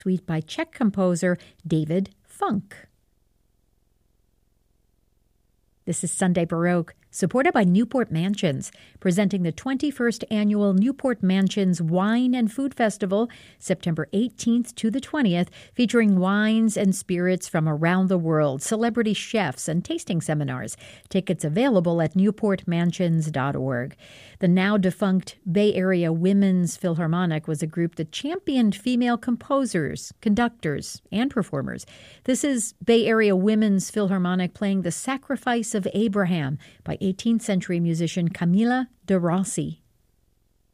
suite by Czech composer David Funk. This is Sunday Baroque, supported by Newport Mansions, presenting the 21st Annual Newport Mansions Wine and Food Festival, September 18th to the 20th, featuring wines and spirits from around the world, celebrity chefs, and tasting seminars. Tickets available at newportmansions.org. The now-defunct Bay Area Women's Philharmonic was a group that championed female composers, conductors, and performers. This is Bay Area Women's Philharmonic playing The Sacrifice of Abraham by 18th century musician Camilla de Rossi.